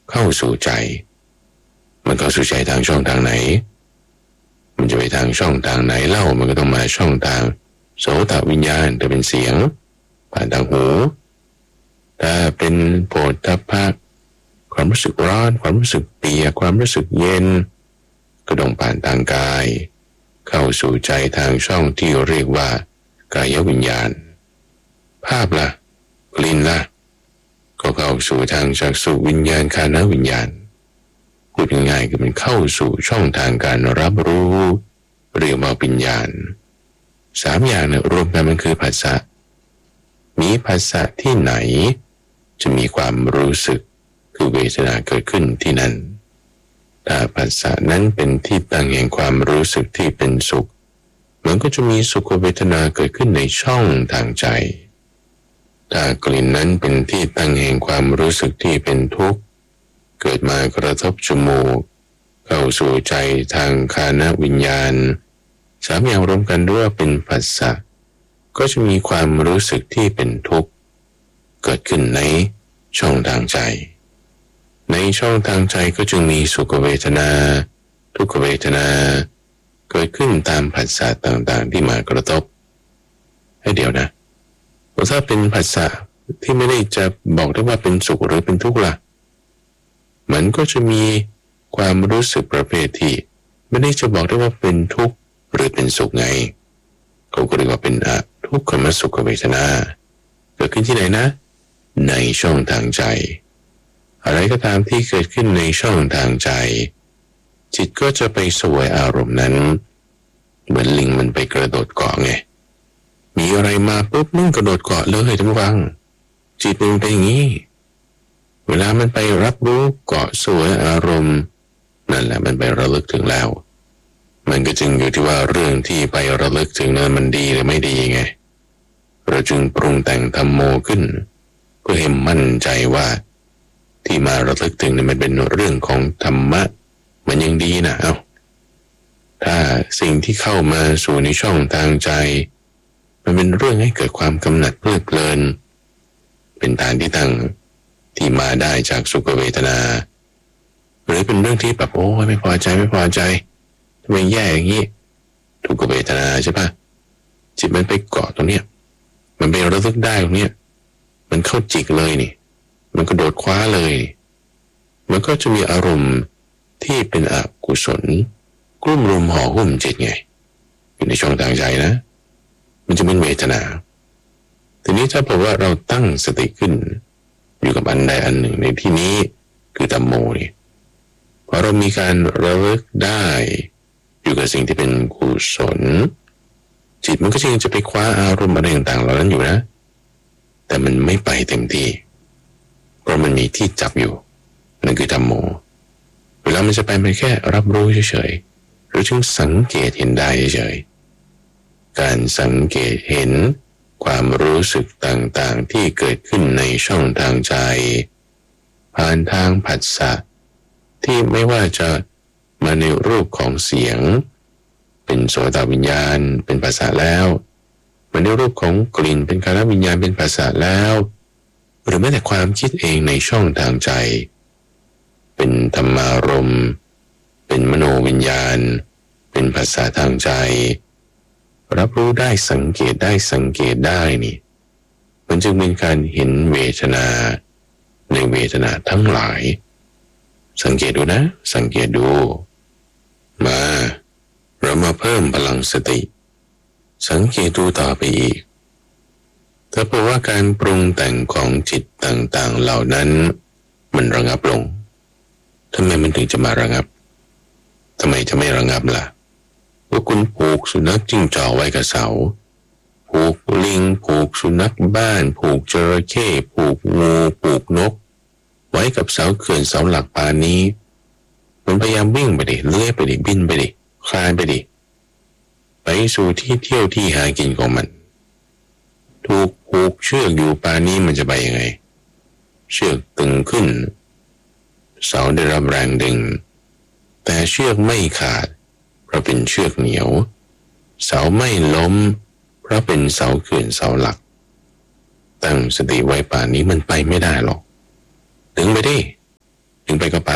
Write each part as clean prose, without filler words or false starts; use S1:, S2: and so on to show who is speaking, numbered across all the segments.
S1: เข้าสู่ใจมันเข้าสู่ใจทางช่องทางไหนมันจะไปทางช่องทางไหนเล่ามันก็ต้องมาช่องทางโสตวิญญาณแต่เป็นเสียงผ่านทางหูถ้าเป็นโผฏฐัพพะความรู้สึกร้อนความรู้สึกเปียกความรู้สึกเย็นก็ต้องผ่านทางกายเข้าสู่ใจทางช่องที่เรียกว่ากายวิญญาณภาพล่ะกลิ่นล่ะก็เข้าสู่ทางจักษุวิญญาณคานวิญญาณพูดง่ายๆคือมันเข้าสู่ช่องทางการรับรู้เรียกว่าวิญญาณสามอย่างเนี่ยรวมกันมันคือผัสสะมีผัสสะที่ไหนจะมีความรู้สึกคือเวทนาเกิดขึ้นที่นั่นถ้าผัสสะนั้นเป็นที่ตั้งแห่งความรู้สึกที่เป็นสุขมันก็จะมีสุขเวทนาเกิดขึ้นในช่องทางใจถ้ากลิ่นนั้นเป็นที่ตั้งแห่งความรู้สึกที่เป็นทุกข์เกิดมากระทบจมูกเข้าสู่ใจทางคานวิญญาณสามอย่างรวมกันด้วยเป็นผัสสะก็จะมีความรู้สึกที่เป็นทุกข์เกิดขึ้นในช่องทางใจในช่องทางใจก็จึงมีสุขเวทนาทุกขเวทนาเกิดขึ้นตามผัสสะต่างๆที่มากระทบให้เดี๋ยวนะถ้าเป็นผัสสะที่ไม่ได้จะบอกได้ว่าเป็นสุขหรือเป็นทุกข์ล่ะมันก็จะมีความรู้สึกประเภทที่ไม่ได้จะบอกได้ว่าเป็นทุกข์หรือเป็นสุขไงเขาก็เรียกว่าเป็นอทุกขมสุขเวทนาเกิดขึ้นที่ไหนนะในช่องทางใจอะไรก็ตามที่เกิดขึ้นในช่องทางใจจิตก็จะไปสวยอารมณ์นั้นเหมือนลิงมันไปกระโดดเกาะไงมีอะไรมาปุ๊บมันกระโดดเกาะเลยท่านผู้ฟังจิตมันเป็นอย่างนี้เวลามันไปรับรู้เกาะสวยอารมณ์นั่นแหละมันไประลึกถึงแล้วมันก็จึงอยู่ที่ว่าเรื่องที่ไประลึกถึงนั้นมันดีหรือไม่ดีไงเราจึงปรุงแต่งธัมโมขึ้นเพื่อให้มั่นใจว่าที่มาระลึกถึงเนี่ยมันเป็นเรื่องของธรรมะมันยังดีนะถ้าสิ่งที่เข้ามาสู่ในช่องทางใจมันเป็นเรื่องให้เกิดความกำหนัดเพลิดเพลินเป็นฐานที่ตั้งที่มาได้จากสุขเวทนาหรือเป็นเรื่องที่แบบโอ้ไม่พอใจทำไมแย่อย่างนี้ทุกขเวทนาใช่ปะจิตมันไปเกาะตรงเนี้ยมันไประลึกได้ตรงเนี้ยมันเข้าจิกเลยนี่มันกระโดดคว้าเลยมันก็จะมีอารมณ์ที่เป็นอกุศลกลุ่มรุมห่อหุ้มจิตไงอยู่ในช่องทางใจนะมันจะเป็นเวทนาทีนี้ถ้าบอกว่าเราตั้งสติขึ้นอยู่กับอันใดอันหนึ่งในที่นี้คือธัมโมนี่พอเรามีการระลึกได้อยู่กับสิ่งที่เป็นกุศลจิตมันก็ยังจะไปคว้าอารมณ์อะไรต่างๆเหล่านั้นอยู่นะแต่มันไม่ไปเต็มที่เพราะมันมีที่จับอยู่นั่นคือธัมโมเวลามันจะไปมันแค่รับรู้เฉยๆหรือจึงสังเกตเห็นได้เฉยๆการสังเกตเห็นความรู้สึกต่างๆที่เกิดขึ้นในช่องทางใจผ่านทางผัสสะที่ไม่ว่าจะมาในรูปของเสียงเป็นโสตวิญญาณเป็นผัสสะแล้วมาในรูปของกลิ่นเป็นคานวิญญาณเป็นผัสสะแล้วหรือแม้แต่ความคิดเองในช่องทางใจเป็นธรรมารมณ์เป็นมโนวิญญาณเป็นภาษาทางใจรับรู้ได้สังเกตได้นี่มันจึงเป็นการเห็นเวทนาในเวทนาทั้งหลายสังเกตดูนะสังเกตดูมาเรามาเพิ่มพลังสติสังเกตดูต่อไปอีกถ้าบอกว่าการปรุงแต่งของจิตต่างๆเหล่านั้นมันระงับลงทำไมมันถึงจะมาระงับทำไมจะไม่ระงับล่ะว่าคุณผูกสุนัขจิ้งจอกไว้กับเสาผูกลิงผูกสุนัขบ้านผูกจระเข้ผูกงูผูกนกไว้กับเสาเขื่อนเสาหลักปานนี้มันพยายามวิ่งไปดิเลื้อยไปดิบินไปดิคลานไปดิไปสู่ที่เที่ยวที่หากินของมันถูกผูกเชือกอยู่ปานนี้มันจะไปยังไงเชือกตึงขึ้นเสาได้รับแรงดึงแต่เชือกไม่ขาดเพราะเป็นเชือกเหนียวเสาไม่ล้มเพราะเป็นเสาเขื่อนเสาหลักตั้งสติไว้ป่านนี้มันไปไม่ได้หรอกถึงไปดิถึงไป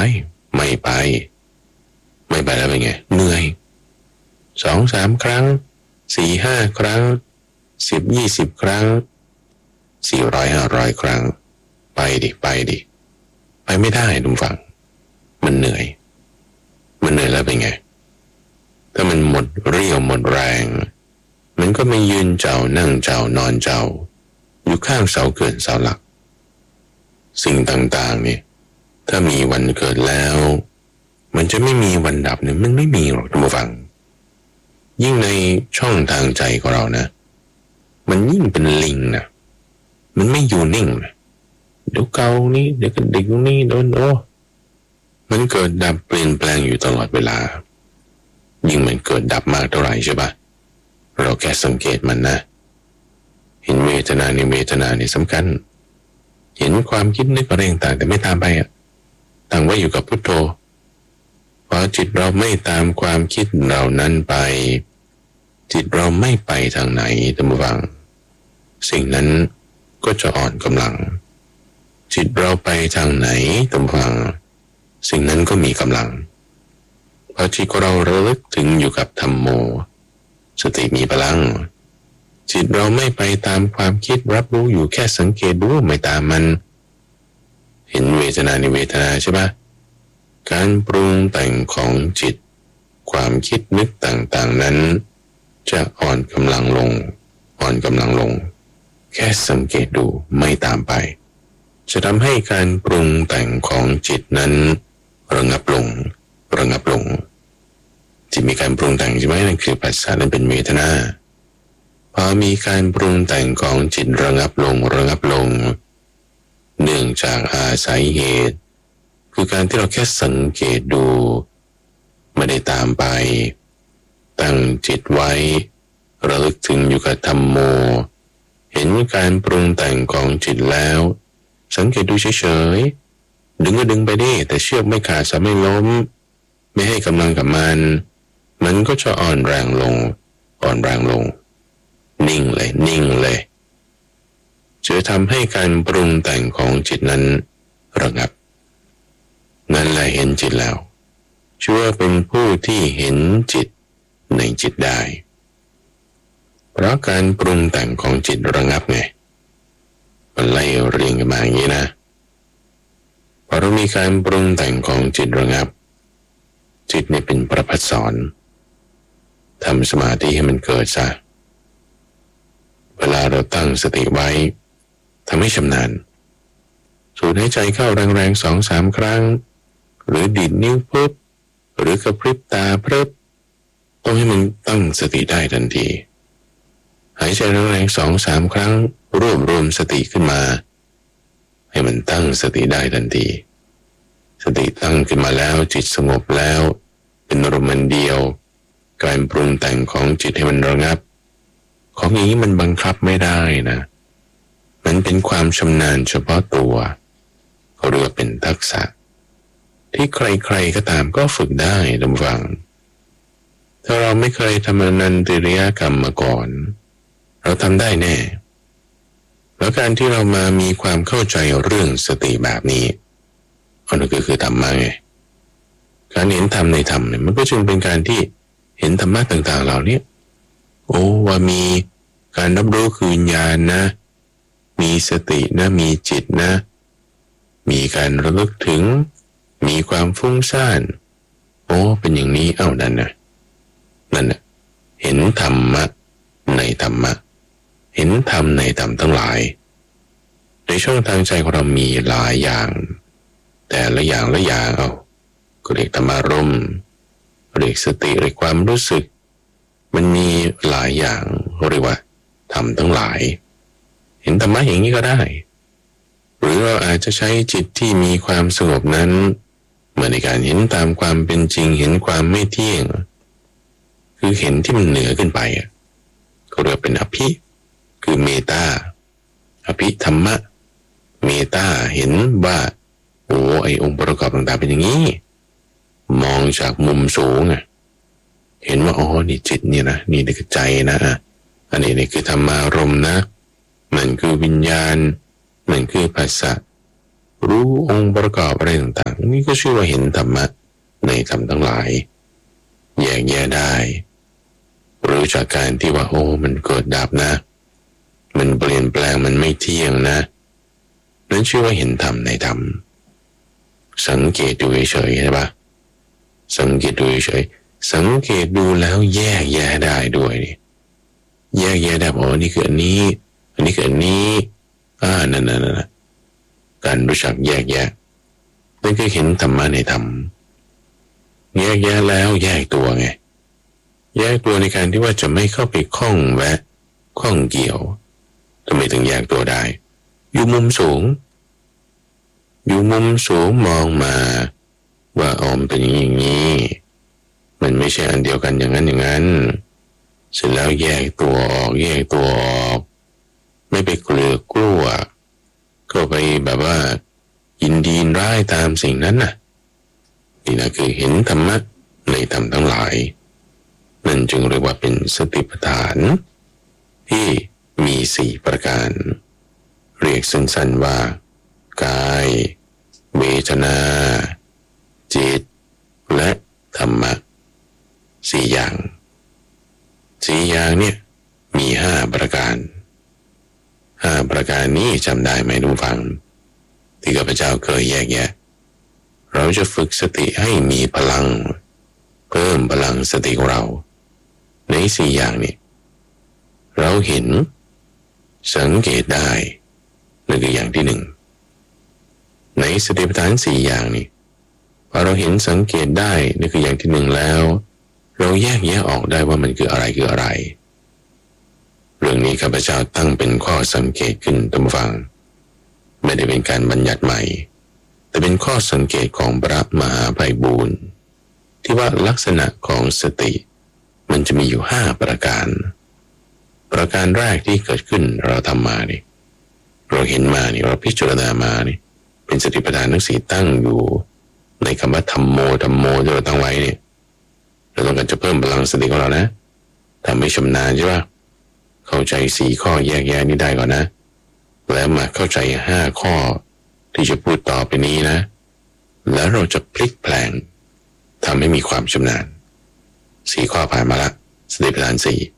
S1: ไม่ไปแล้วเป็นไงเหนื่อย2-3 ครั้ง4-5 ครั้ง10-20 ครั้ง400-500 ครั้งไปดิไปไม่ได้ทุกฝั่งมันเหนื่อยแล้วเป็นไงถ้ามันหมดเรี่ยวหมดแรงมันก็ไม่ยืนเจ้านั่งเจ้านอนเจ้าอยู่ข้างเสาเกิดเสาหลักสิ่งต่างๆเนี่ยถ้ามีวันเกิดแล้วมันจะไม่มีวันดับเนี่ยมันไม่มีหรอกท่านผู้ฟังยิ่งในช่องทางใจของเรานะมันยิ่งเป็นลิงนะมันไม่อยู่นิ่งนะเดี๋ยวเกานี่เดี๋ยวกระดิกนี่โดนมันเกิดดับเปลี่ยนแปลงอยู่ตลอดเวลายิ่งมันเกิดดับมากเท่าไหร่ใช่ปะเราแค่สังเกตมันนะเห็นเวทนานี่สำคัญเห็นความคิดนึกอะไรต่างแต่ไม่ตามไปตั้งไว้อยู่กับพุทโธพอจิตเราไม่ตามความคิดเหล่านั้นไปจิตเราไม่ไปทางไหนท่านผู้ฟังสิ่งนั้นก็จะอ่อนกำลังจิตเราไปทางไหนท่านผู้ฟังสิ่งนั้นก็มีกำลังพอจิตเราระลึกถึงอยู่กับธัมโมสติมีพลังจิตเราไม่ไปตามความคิดรับรู้อยู่แค่สังเกตดูไม่ตามมันเห็นเวทนาในเวทนาใช่ปะการปรุงแต่งของจิตความคิดนึกต่างๆนั้นจะอ่อนกำลังลงแค่สังเกตดูไม่ตามไปจะทำให้การปรุงแต่งของจิตนั้นระงับลงที่มีการปรุงแต่งใช่ไหมนั่นคือปัสสาวะนั่นเป็นเวทนาพอมีการปรุงแต่งของจิตระงับลงเนื่องจากอาศัยเหตุคือการที่เราแค่สังเกตดูไม่ได้ตามไปตั้งจิตไว้ระลึกถึงอยู่กับธัมโมเห็นการปรุงแต่งของจิตแล้วสังเกตดูเฉยๆดึงก็ดึงไปดิแต่เชือกไม่ขาดจะไม่ล้มไม่ให้กำลังกับมันก็จะอ่อนแรงลงนิ่งเลยจะทำให้การปรุงแต่งของจิตนั้นระงับนั่นแหละเห็นจิตแล้วชื่อว่าเป็นผู้ที่เห็นจิตในจิตได้เพราะการปรุงแต่งของจิตระงับไงมันไล่เรียงกันมาอย่างนี้นะพอเรามีการปรุงแต่งของจิตระงับจิตเนี่ยเป็นประภัสสรทำสมาธิให้มันเกิดซะเวลาเราตั้งสติไว้ทำให้ชำนาญสูดหายใจเข้าแรงๆ 2-3 ครั้งหรือดีดนิ้วปุ๊บหรือกระพริบตาเพิ่มต้องให้มันตั้งสติได้ทันทีหายใจแรงๆ 2-3 ครั้งรวมสติขึ้นมาให้มันตั้งสติได้ทันทีสติตั้งขึ้นมาแล้วจิตสงบแล้วเป็นอารมณ์เดียวการปรุงแต่งของจิตให้มันระงับของอย่างนี้มันบังคับไม่ได้นะมันเป็นความชำนาญเฉพาะตัวเขาเรียกว่าเป็นทักษะที่ใครๆก็ตามก็ฝึกได้ลำฟังถ้าเราไม่เคยทำอนันติริยกรรมมาก่อนเราทำได้แน่แล้วการที่เรามามีความเข้าใจเรื่องสติแบบนี้อันนั้นก็คือธรรมะไงการเห็นธรรมในธรรมเนี่ยมันก็จึงเป็นการที่เห็นธรรมะต่างๆเหล่านี้ว่ามีการรับรู้คือวิญญาณนะมีสตินะมีจิตนะมีการระลึกถึงมีความฟุ้งซ่านเป็นอย่างนี้นั่นน่ะเห็นธรรมะในธรรมะเห็นธรรมในธรรมทั้งหลายในช่องทางใจของเรามีหลายอย่างแต่ละอย่างก็เรียกธรรมารมณ์เรียกสติเรียกความรู้สึกมันมีหลายอย่างเรียกว่าธรรมทั้งหลายเห็นธรรมะอย่างนี้ก็ได้หรือเราอาจจะใช้จิตที่มีความสงบนั้นเหมือนในการเห็นตามความเป็นจริงเห็นความไม่เที่ยงคือเห็นที่มันเหนือขึ้นไปก็เรียกเป็นอภิคือเมตตาอภิธรรมะเมตตาเห็นว่าไอ้องค์ประกอบต่างๆเป็นอย่างนี้มองจากมุมสูงเห็นว่านี่จิตเนี่ยนะนี่คือใจนะอันนี้คือธรรมารมณ์นะมันคือวิญญาณมันคือภาษารู้องค์ประกอบอะไรต่างๆนี่ก็ชื่อว่าเห็นธรรมะในธรรมทั้งหลายแยกแยะได้รู้จากการที่ว่าโอ้มันเกิดดับนะมันเปลี่ยนแปลงมันไม่เที่ยงนะนั่นชื่อว่าเห็นธรรมในธรรมสังเกตดูเฉยๆใช่ปะสังเกตดูเฉยสังเกตดูแล้วแยกแยะได้ด้วยแยกแยะได้อ๋อนี่คืออันนี้อันนี้คืออันนี้นั่นการรู้จักแยกแยะนั่นคือเห็นธรรมะในธรรมแยกแยะแล้วแยกตัวไงแยกตัวในการที่ว่าจะไม่เข้าไปข้องแวะข้องเกี่ยวทำไมถึงแยกตัวได้อยู่มุมสูงมองมาว่ามันเป็นอย่างนี้มันไม่ใช่อันเดียวกันอย่างนั้นเสร็จแล้วแยกตัวออกไม่ไปเกลือกลัวก็ไปแบบว่ายินดีร้ายตามสิ่งนั้นน่ะนี่นะคือเห็นธรรมะในธรรมทั้งหลายนั่นจึงเรียกว่าเป็นสติปัฏฐานที่มี4ประการเรียกสั้นๆว่ากายเวทนาจิตและธรรมะ4อย่างเนี่ยมี5ประการ5ประการนี้จำได้ไหมทุกฟังที่ข้าพเจ้าเคยแยกแยะเราจะฝึกสติให้มีพลังเพิ่มพลังสติของเราใน4อย่างนี้เราเห็นสังเกตได้นั่นคืออย่างที่1ในสติปัฏฐาน4อย่างนี้พอเราเห็นสังเกตได้นั่นคืออย่างที่1แล้วเราแยกแยะออกได้ว่ามันคืออะไรเรื่องนี้ข้าพเจ้าตั้งเป็นข้อสังเกตขึ้นตามฟังไม่ได้เป็นการบัญญัติใหม่แต่เป็นข้อสังเกตของพระมหาไพบูลย์ที่ว่าลักษณะของสติมันจะมีอยู่5ประการแรกที่เกิดขึ้นเราทำมานี่เราเห็นมานี่เราพิจารณามานี่เป็นสติปัฏฐานทั้ง4ตั้งอยู่ในคำว่าธัมโมที่เราตั้งไว้เนี่ยเราต้องการจะเพิ่มพลังสติของเรานะทำให้ชำนาญใช่ป่ะเข้าใจ4ข้อแยกแยะนี้ได้ก่อนนะแล้วมาเข้าใจ5ข้อที่จะพูดต่อไปนี้นะแล้วเราจะพลิกแปลงทำให้มีความชำนาญ4ข้อผ่านมาละสติปัฏฐาน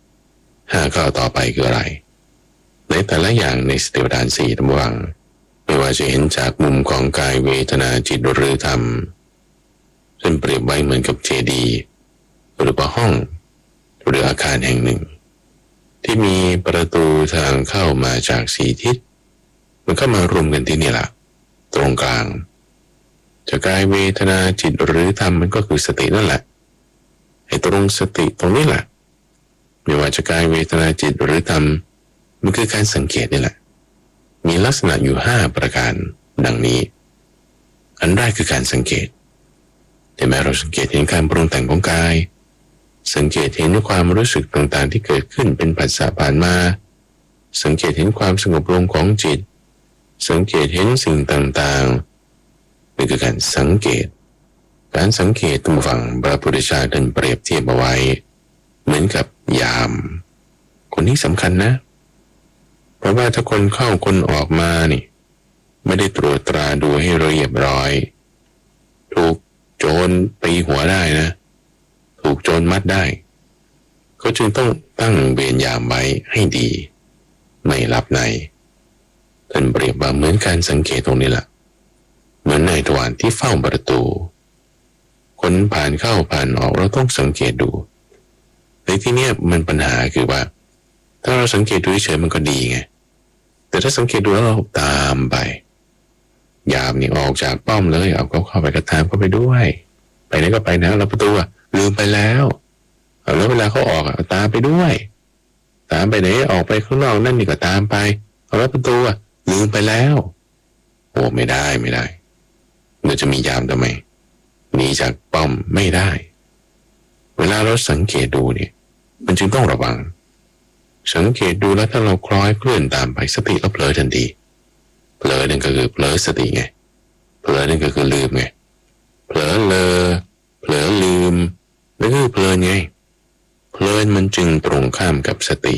S1: 5ข้อต่อไปคืออะไรในแต่ละอย่างในสติปัฏฐาน4ทั้งหมดไม่ว่าจะเห็นจากมุมของกายเวทนาจิตหรือธรรมซึ่งเปรียบไว้เหมือนกับเจดีย์หรือว่าห้องหรืออาคารแห่งหนึ่งที่มีประตูทางเข้ามาจาก4ทิศมันเข้ามารวมกันที่นี่แหละตรงกลางจะกายเวทนาจิตหรือธรรมมันก็คือสตินั่นแหละไอ้ตรงสติตรงนี้แหละไม่ว่าจะกายเวทนาจิตหรือธรรมมันคือการสังเกตนี่แหละมีลักษณะอยู่5ประการดังนี้อันแรกคือการสังเกตแต่แม้เราสังเกตเห็นการปรุงแต่งของกายสังเกตเห็นความรู้สึกต่างๆที่เกิดขึ้นเป็นผัสสะผ่านมาสังเกตเห็นความสงบลงของจิตสังเกตเห็นสิ่งต่างๆนี่คือการสังเกตตรงฝั่งพระพุทธเจ้าท่านเปรียบเทียบเอาไว้เหมือนกับยามคนนี้สำคัญนะเพราะว่าถ้าคนเข้าคนออกมานี่ไม่ได้ตรวจตราดูให้ละเอียดร้อยถูกโจรตีหัวได้นะถูกโจรมัดได้ก็จึงต้องตั้งเวรยามไว้ให้ดีไม่หลับในท่านเปรียบว่าเหมือนการสังเกตตรงนี้แหละเหมือนนายทวารที่เฝ้าประตูคนผ่านเข้าผ่านออกเราต้องสังเกตดูในที่นี้มันปัญหาคือว่าถ้าเราสังเกตดูเฉยมันก็ดีไงแต่ถ้าสังเกตดูแล้วเราตามไปยามนี่ออกจากป้อมเลยเอาเข้าไปกระตามเข้าไปด้วยไปไหนก็ไปนะเราประตูลืมไปแล้วแล้วเวลาเขาออกตามไปด้วยตามไปไหนออกไปข้างนอกนั่นนี่ก็ตามไปเอาแล้วประตูลืมไปแล้วโอ้ไม่ได้เราจะมียามทำไมหนีจากป้อมไม่ได้เวลาเราสังเกตดูเนี่ยมันจึงต้องระวังสังเกตดูแล้วถ้าเราคล้อยเคลื่อนตามไปสติเราเผลอทันทีเผลอนั่นก็คือเผลอสติไงเผลอนั่นก็คือลืมไงเผลอเลอเผลอลืมนั่นคือเพลินไงเพลินมันจึงตรงข้ามกับสติ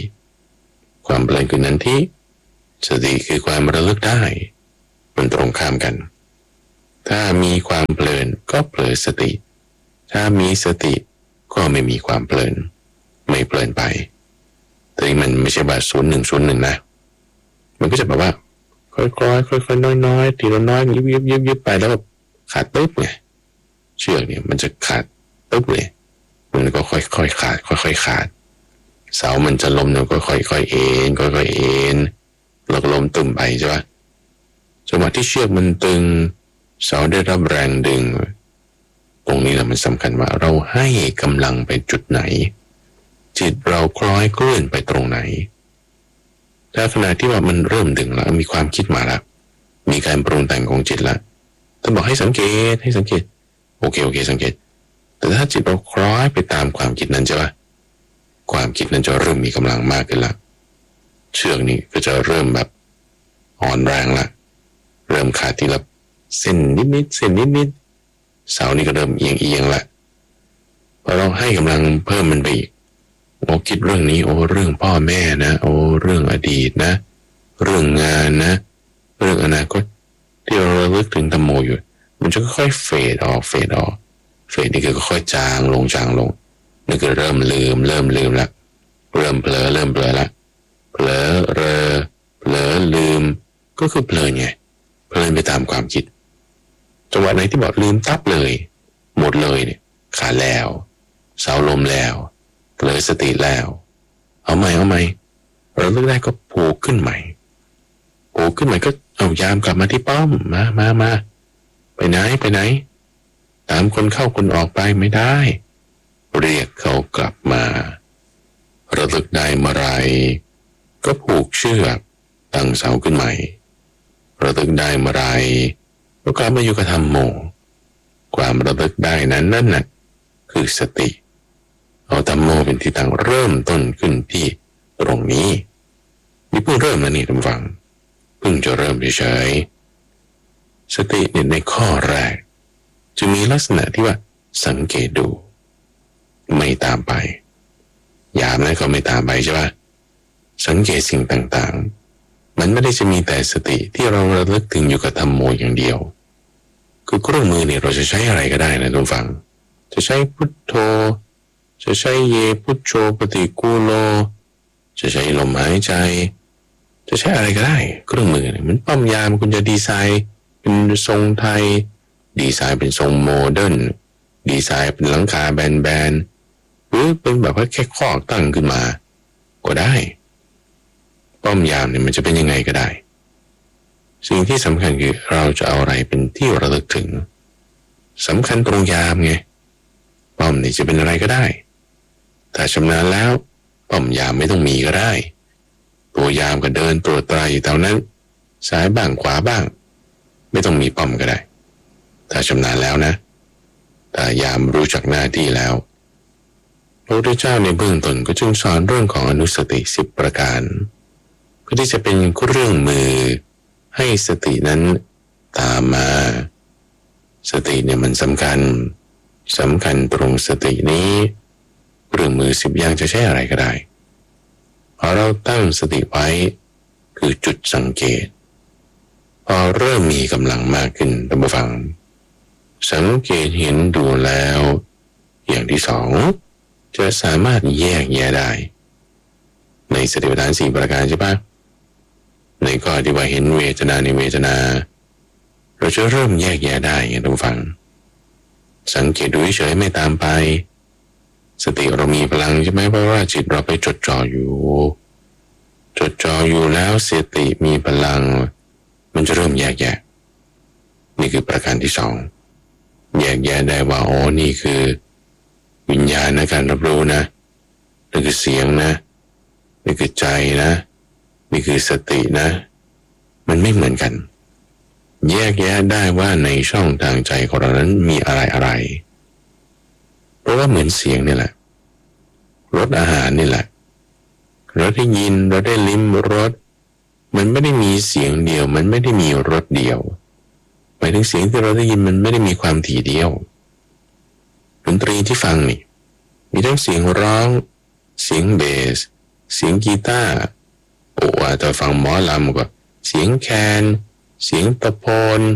S1: ความเพลินคือนั้นที่สติคือความระลึกได้มันตรงข้ามกันถ้ามีความเพลินก็เผลอสติถ้ามีสติก็ไม่มีความเพลินไม่เพลินไปแต่มันไม่ใช่แบบ0101นะมันก็จะแบบว่าค่อยๆน้อยๆทีละน้อยยิบไปแล้วขาดตึ๊บไงเชือกเนี่ยมันจะขาดตึ๊บเลยมันก็ค่อยๆขาดค่อยๆขาดเสามันจะล้มเนี่ยก็ค่อยๆเอ็นค่อยๆเอ็นแล้วก็ล้มตึมไปใช่ปะจังหวะที่เชือกมันตึงเสาได้รับแรงดึงตรงนี้แหละมันสำคัญว่าเราให้กำลังไปจุดไหนจิตเราคล้อยเคลื่อนไปตรงไหนถ้าขณะที่ว่ามันเริ่มดึงแล้วมีความคิดมาแล้วมีการปรุงแต่งของจิตแล้วต้องบอกให้สังเกตโอเคสังเกตแต่ถ้าจิตเราคล้อยไปตามความคิดนั้นใช่ปะความคิดนั้นจะเริ่มมีกำลังมากขึ้นละเชือกนี้ก็จะเริ่มแบบอ่อนแรงละเริ่มขาดทีละเส้นนิดเสานี่ก็เริ่มเอียงละพอเราให้กำลังเพิ่มมันไปอีกโอ้คิดเรื่องนี้โอ้เรื่องพ่อแม่นะโอ้เรื่องอดีตนะเรื่องงานนะเรื่องอนาคตที่เราระลึกถึงธรรมโมอยู่มันจะค่อยๆเฟดออกเฟดนี่คือค่อยๆจางลงนี่คือเริ่มลืมละเริ่มเผลอละเผลอลืมก็คือเพลินไงเพลินไปตามความคิดจังหวะไหนที่บอกลืมตับเลยหมดเลยเนี่ยขาดแล้วเสาลมแล้วเผลอสติแล้วเอาใหม่เราเลิกได้ก็โผล่ขึ้นใหม่ก็เอายามกลับมาที่ป้อมมาไปไหนตามคนเข้าคนออกไปไม่ได้เรียกเขากลับมาระลึกได้เมื่อไรก็ผูกเชือกตั้งเสาขึ้นใหม่ระลึกได้เมื่อไรก็กลับมาอยู่กับธรรมโมความระลึกได้นั่นน่ะคือสติเอาธรรมโมเป็นที่ตั้งเริ่มต้นขึ้นที่ตรงนี้นี่เพิ่งเริ่มนะนี่ท่านฟังเพิ่งจะเริ่มเฉยๆสติในข้อแรกจะมีลักษณะที่ว่าสังเกตดูไม่ตามไปยามนั้นก็ไม่ตามไปใช่ปะสังเกตสิ่งต่างๆมันไม่ได้จะมีแต่สติที่เราระลึกถึงอยู่กับธรรมโมอย่างเดียวคือเครื่องมือเนี่ยเราจะใช้อะไรก็ได้นะทุกฝั่งจะใช้พุทโธจะใช้เยพุทโธปฏิกูโลจะใช้ลมหายใจจะใช้อะไรก็ได้เครื่องมือเนี่ยมันป้อมยามคุณจะดีไซน์เป็นทรงไทยดีไซน์เป็นทรงโมเดิร์นดีไซน์เป็นหลังคาแบนหรือเป็นแบบว่าแค่คอกตั้งขึ้นมาก็ได้ป้อมยามเนี่ยมันจะเป็นยังไงก็ได้สิ่งที่สำคัญคือเราจะเอาอะไรเป็นที่ระลึกถึงสำคัญตรงยามไงป้อมนี่จะเป็นอะไรก็ได้ถ้าชำนาญแล้วป้อมยามไม่ต้องมีก็ได้ตัวยามก็เดินตัวตรายอยู่แถวนั้นซ้ายบ้างขวาบ้างไม่ต้องมีป้อมก็ได้ถ้าชำนาญแล้วนะแต่ยามรู้จักหน้าที่แล้วพระพุทธเจ้าในเบื้องต้นก็จึงสอนเรื่องของอนุสติ10ประการเพื่อที่จะเป็นเครื่องมือให้สตินั้นตามมาสติเนี่ยมันสำคัญตรงสตินี้เครื่องมือ10อย่างจะใช้อะไรก็ได้พอเราตั้งสติไว้คือจุดสังเกตพอเริ่มมีกำลังมากขึ้นท่านผู้ฟังสังเกตเห็นดูแล้วอย่างที่สองจะสามารถแยกแยะได้ในสติปัฏฐาน4ประการใช่ปะในข้อที่ว่าเห็นเวทนาในเวทนาเราจะเริ่มแยกแยะได้ท่านผู้ฟังสังเกตดูเฉยไม่ตามไปสติเรามีพลังใช่ไหมเพราะว่าจิตเราไปจดจ่ออยู่แล้วสติมีพลังมันจะเริ่มแยกแยะนี่คือประการที่สองแยกแยะได้ว่าอ๋อนี่คือวิญญาณในการรับรู้นะนี่คือเสียงนะนี่คือใจนะนี่คือสตินะมันไม่เหมือนกันแยกแยะได้ว่าในช่องทางใจของเรานั้นมีอะไรเพราะว่าเหมือนเสียงนี่แหละรสอาหารนี่แหละเราได้ยินเราได้ลิ้มรสมันไม่ได้มีเสียงเดียวมันไม่ได้มีรสเดียวหมายถึงเสียงที่เราได้ยินมันไม่ได้มีความถี่เดียวดนตรีที่ฟังนี่มีทั้งเสียงร้องเสียงเบสเสียงกีตาร์โอ้แต่ฟังหมอลำก็เสียงแคนเสียงตะโพน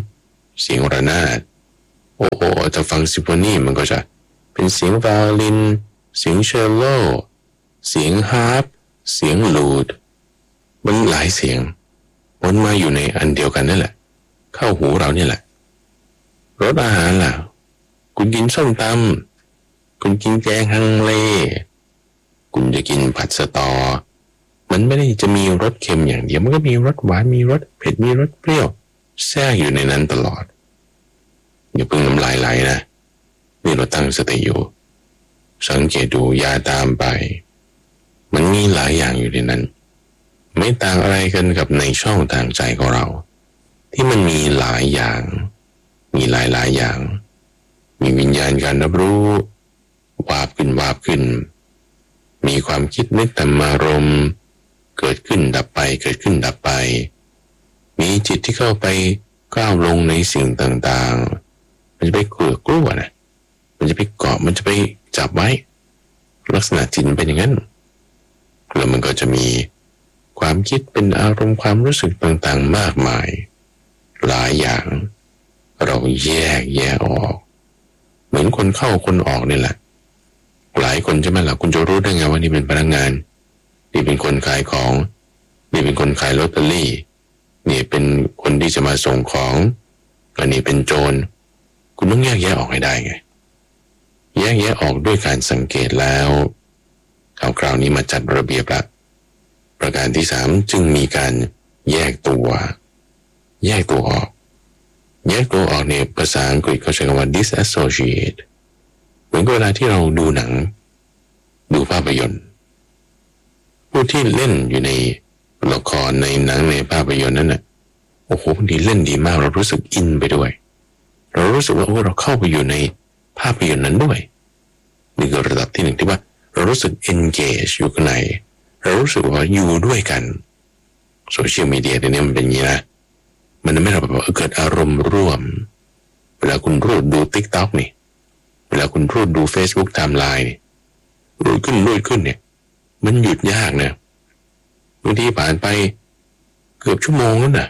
S1: เสียงระนาดโอ้โหถ้าฟังซิมโฟนีมันก็จะเป็นเสียงไวโอลินเสียงเชลโลเสียงฮาร์ปเสียงลูดมันหลายเสียงปนมาอยู่ในอันเดียวกันนั่นแหละเข้าหูเราเนี่ยแหละรสอาหารล่ะคุณกินส้มตำคุณกินแกงฮังเลคุณจะกินผัดสะตอมันไม่ได้จะมีรสเค็มอย่างเดียวมันก็มีรสหวานมีรสเผ็ดมีรสเปรี้ยวแทรกอยู่ในนั้นตลอดอย่าเพิ่งน้ำลายไหลนะนี่เราตั้งสติอยู่สังเกตดูอย่าตามไปมันมีหลายอย่างอยู่ในนั้นไม่ต่างอะไรกันกับในช่องทางใจของเราที่มันมีหลายอย่างมีหลายอย่างมีวิญญาณการรับรู้วาบขึ้นมีความคิดนึกธรรมารมณ์เกิดขึ้นดับไปเกิดขึ้นดับไปมีจิตที่เข้าไปก้าวลงในสิ่งต่างๆมันจะไปกลัวนะมันจะไปเกาะมันจะไปจับไว้ลักษณะจิตเป็นอย่างนั้นแล้วมันก็จะมีความคิดเป็นอารมณ์ความรู้สึกต่างๆมากมายหลายอย่างเราแยกออกเหมือนคนเข้าคนออกนี่แหละหลายคนใช่ไหมล่ะคุณจะรู้ได้ไงว่านี่เป็นพนักงานนี่เป็นคนขายของนี่เป็นคนขายลอตเตอรี่นี่เป็นคนที่จะมาส่งของอันนี้เป็นโจรคุณต้องแยกออกให้ได้ไงแยกออกด้วยการสังเกตแล้วคราวนี้มาจัดระเบียบละประการที่3จึงมีการแยกตัวออกแยกตัวออกในภาษาอังกฤษเขาใช้คำว่า disassociate เหมือนกับเวลาที่เราดูหนังดูภาพยนตร์ผู้ที่เล่นอยู่ในละครในหนังในภาพยนตร์นั้นน่ะโอ้โหดีเล่นดีมากเรารู้สึกอินไปด้วยเรารู้สึกว่าเราเข้าไปอยู่ในภาพยนตร์นั้นด้วยนี่คือระดับที่1ที่ว่าเรารู้สึก engage อยู่ข้างในเรารู้สึกว่าอยู่ด้วยกันโซเชียลมีเดียเดี๋ยวนี้มันเป็นอย่างนี้นะมันทำให้เราแบบเกิดอารมณ์ร่วมเวลาคุณรูดดู TikTok นี่เวลาคุณรูดดู Facebook Timeline นี่รูดขึ้นเนี่ยมันหยุดยากนะบางทีผ่านไปเกือบชั่วโมงแล้วนะ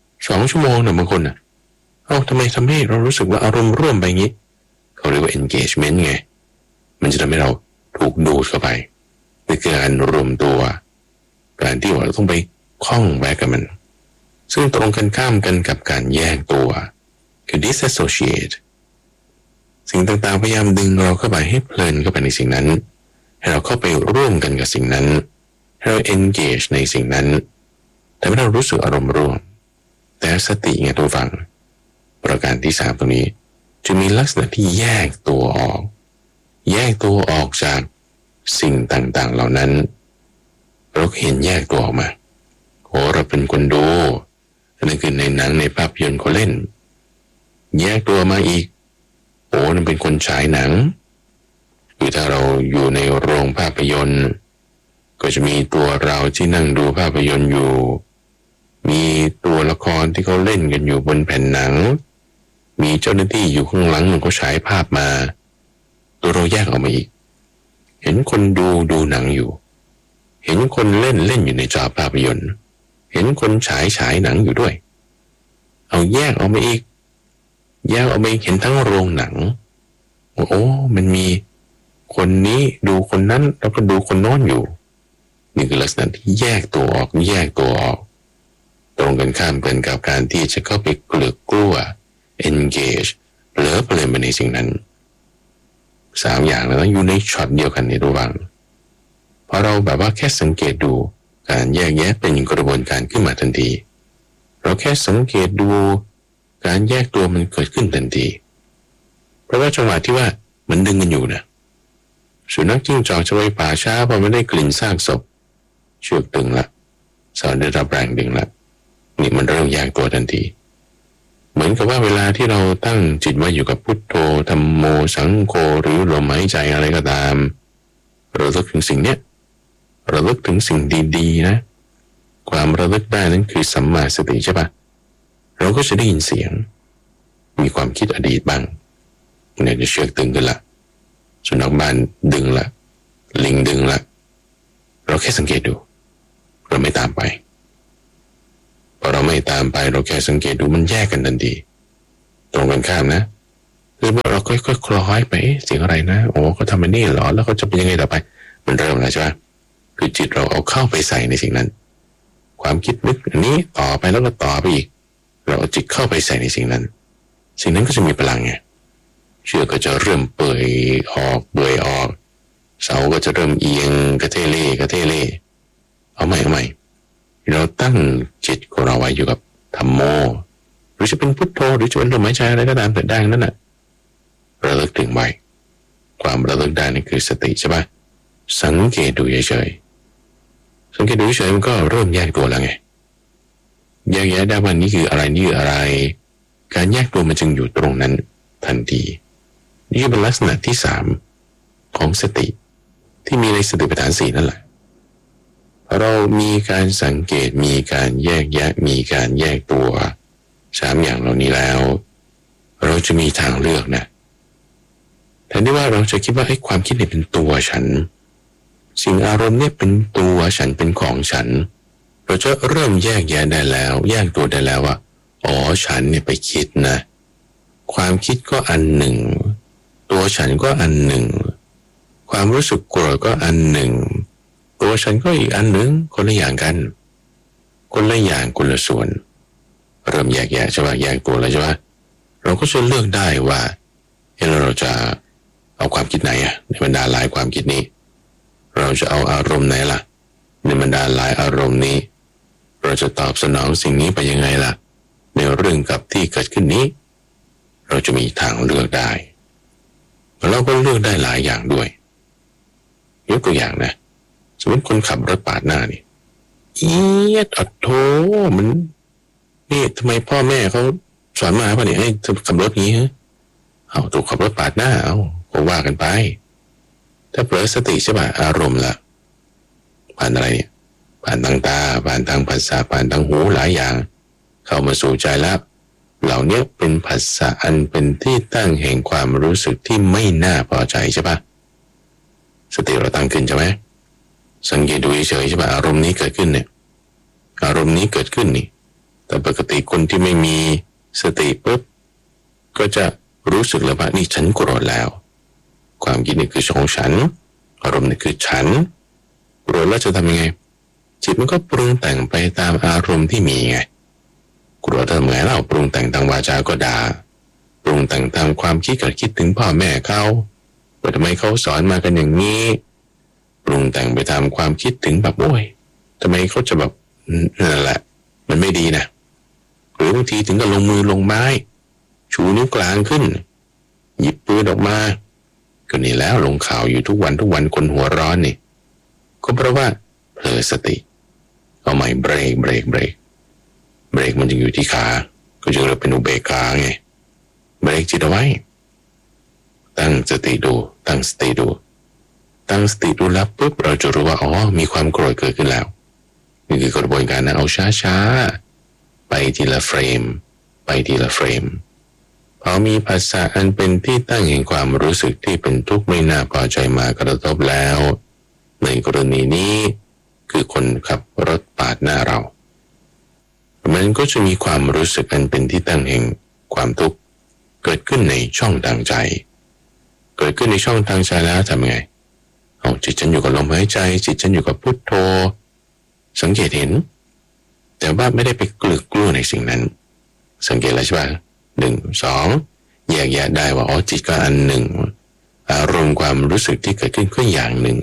S1: 2 ชั่วโมงนะบางคนนะทำไมทำให้เรารู้สึกว่าอารมณ์ร่วมไปงี้เขาเรียกว่า engagement ไงมันจะทำให้เราถูกดูดเข้าไปในการรวมตัวการที่ว่าเราต้องไปคล้องแวะกับมันซึ่งตรงกันข้ามกันกับการแยกตัวคือ disassociate สิ่งต่างๆพยายามดึงเราเข้าไปให้เพลินเข้าไปในสิ่งนั้นให้เราเข้าไปร่วมกันกับสิ่งนั้นให้เรา engage ในสิ่งนั้นแต่ไม่เรารู้สึกอารมณ์ร่วมแต่สติไงตัวฟังประการที่3ตรงนี้จะมีลักษณะที่แยกตัวออกจากสิ่งต่างๆเหล่านั้นเราเห็นแยกตัวออกมาเราเป็นคนดูนั่นคือในหนังในภาพยนตร์เขาเล่นแยกตัวมาอีกนั่นเป็นคนฉายหนังหรือถ้าเราอยู่ในโรงภาพยนตร์ก็จะมีตัวเราที่นั่งดูภาพยนตร์อยู่มีตัวละครที่เขาเล่นกันอยู่บนแผ่นหนังมีเจ้าหน้าที่อยู่ข้างหลังเขาฉายภาพมาตัวเราแยกออกมาอีกเห็นคนดูหนังอยู่เห็นคนเล่นอยู่ในจอภาพยนตร์เห็นคนฉายหนังอยู่ด้วยเอาแยกออกมาอีกเห็นทั้งโรงหนังมันมีคนนี้ดูคนนั้นแล้วก็ดูคนโน้นอยู่นี่คือลักษณะที่แยกตัวออกตรงกันข้ามกันกับการที่จะเข้าไปกลัว engage เผลอเพลินไปในสิ่งนั้น3อย่างแล้วอยู่ในช็อตเดียวกันในระหว่างพอเราแบบว่าแค่สังเกตดูการแยกแยะเป็นกระบวนการขึ้นมาทันทีเราแค่สังเกตดูการแยกตัวมันเกิดขึ้นทันทีเพราะว่าจังหวะที่ว่ามันดึงกันอยู่นะสุนัขจิ้งจอกจะไปป่าช้าพอไม่ได้กลิ่นซากศพเชือกตึงละสาวได้รับแรงดึงละนี่มันเริ่มแยกตัวทันทีเหมือนกับว่าเวลาที่เราตั้งจิตไว้อยู่กับพุทโธธัมโมสังโฆหรือลมหายใจอะไรก็ตามเราลึกถึงสิ่งเนี้ยเราลึกถึงสิ่งดีๆนะความระลึกได้นั้นคือสัมมาสติใช่ปะเราก็จะได้ยินเสียงมีความคิดอดีตบ้างเนี่ยจะเชือกตึงกันละสุนัขบ้านดึงละลิงดึงละเราแค่สังเกตดูเราไม่ตามไปพอเราไม่ตามไปเราแค่สังเกตดูมันแยกกันทันทีตรงกันข้ามนะคือเราค่อยๆคล้อยไปเสียงอะไรนะโอ้เขาทำมันนี่หรอแล้วเขาจะเป็นยังไงต่อไปมันเริ่มแล้วใช่ไหมคือจิตเราเอาเข้าไปใส่ในสิ่งนั้นความคิดนึกอันนี้ต่อไปแล้วก็ต่อไปอีกเราเอาจิตเข้าไปใส่ในสิ่งนั้นสิ่งนั้นก็จะมีพลังไงเชือกก็จะเริ่มเปื่อยออกเสาก็จะเริ่มเอียงกระเทเล่เอาใหม่เราตั้งจิตของเราไว้อยู่กับธัมโมหรือจะเป็นพุทโธหรือจะเป็นลมหายใจอะไรก็ตามแต่ได้นั่นน่ะระลึกถึงไว้ความระลึกได้นี่คือสติใช่ปะสังเกตดูเฉยๆสังเกตดูเฉยๆมันก็เริ่มแยกตัวแล้วไงแยกแยะได้ว่านี่คืออะไรนี่คืออะไรการแยกตัวมันจึงอยู่ตรงนั้นทันทีนี่เป็นลักษณะที่3ของสติที่มีในสติปัฏฐาน4นั่นแหละเรามีการสังเกตมีการแยกแยะมีการแยกตัว3อย่างเหล่านี้แล้วเราจะมีทางเลือกนะแทนที่ว่าเราจะคิดว่าความคิดเนี่ยเป็นตัวฉันสิ่งอารมณ์เนี่ยเป็นตัวฉันเป็นของฉันเราจะเริ่มแยกแยะได้แล้วแยกตัวได้แล้วว่าอ๋อฉันเนี่ยไปคิดนะความคิดก็อันหนึ่งตัวฉันก็อันหนึ่งความรู้สึกโกรธก็อันหนึ่งตัวฉันก็อีกอันหนึ่งคนละอย่างกันคนละอย่างคนละส่วนเริ่มแยกแยะใช่ไหมแยกตัวแล้วใช่ไหมเราก็จะเลือกได้ว่าเราจะเอาความคิดไหนในบรรดาหลายความคิดนี้เราจะเอาอารมณ์ไหนล่ะในบรรดาหลายอารมณ์นี้เราจะตอบสนองสิ่งนี้ไปยังไงล่ะในเรื่องกับที่เกิดขึ้นนี้เราจะมีทางเลือกได้เราก็เลือกได้หลายอย่างด้วยยกตัวอย่างนะสมมติคนขับรถปาดหน้านี่อัดโธมันนี่ทำไมพ่อแม่เขาสอนมาป่ะเนี่ยให้ขับรถงี้ฮะเอาถูกขับรถปาดหน้าเอาก็ว่ากันไปถ้าเผลอสติใช่ป่ะอารมณ์ละผ่านอะไรเนี่ยผ่านทางตาผ่านทางภาษาผ่านทางหูหลายอย่างเข้ามาสู่ใจแล้วเหล่านี้เป็นภาษาอันเป็นที่ตั้งแห่งความรู้สึกที่ไม่น่าพอใจใช่ป่ะสติเราตั้งขึ้นใช่ไหมสังเกตดูเฉยๆใช่ป่ะอารมณ์นี้เกิดขึ้นเนี่ยอารมณ์นี้เกิดขึ้นนี่แต่ปกติคนที่ไม่มีสติปุ๊บก็จะรู้สึกเลยว่านี่ฉันโกรธแล้วความคิดนี่คือของฉันอารมณ์นี่คือฉันโกรธแล้วจะทำยังไงจิตมันก็ปรุงแต่งไปตามอารมณ์ที่มีไงโกรธทำไงเราปรุงแต่งทางวาจาก็ด่าปรุงแต่งตามความคิดก็คิดถึงพ่อแม่เขาว่าทำไมเขาสอนมากันอย่างนี้ปรุงแต่งไปตามความคิดถึงแบบโอ้ยทำไมเขาจะแบบนั่นแหละมันไม่ดีนะหรือบางทีถึงกับลงมือลงไม้ชูนิ้วกลางขึ้นหยิบปืนออกมาก็นี่แล้วลงข่าวอยู่ทุกวันคนหัวร้อนนี่ก็เพราะว่าเผลอสติเอาใหม่เบรกมันจึงอยู่ที่ขาก็จึงเรียกเป็นอุเบกขาไงเบรกจิตเอาไว้ตั้งสติดูตั้งสติดูแล้วปุ๊บเราจะรู้ว่าอ๋อมีความโกรธเกิดขึ้นแล้วนี่คือกระบวนการนะเอาช้าไปทีละเฟรมพอมีภาษาอันเป็นที่ตั้งแห่งความรู้สึกที่เป็นทุกข์ไม่น่าพอใจมากระทบแล้วในกรณีนี้คือคนขับรถปาดหน้าเรามันก็จะมีความรู้สึกอันเป็นที่ตั้งแห่งความทุกข์เกิดขึ้นในช่องทางใจเกิดขึ้นในช่องทางใจแล้วทำไงเอาจิตฉันอยู่กับลมหายใจจิตฉันอยู่กับพุทโธสังเกตเห็นแต่ว่าไม่ได้ไปกลือกกลัวในสิ่งนั้นสังเกตแล้วใช่ไหม1 2แยกแยะได้ว่าอ๋อจิตก็อันหนึ่งอารมณ์ความรู้สึกที่เกิดขึ้นก็อย่างหนึ่ง